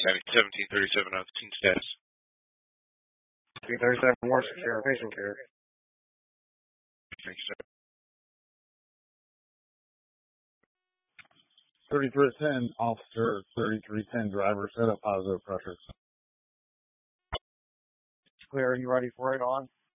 1737 on the team status. 337 more secure, patient care. Thanks, sir. 3310, officer, 3310, driver, set up positive pressure. Clear, are you ready for it on?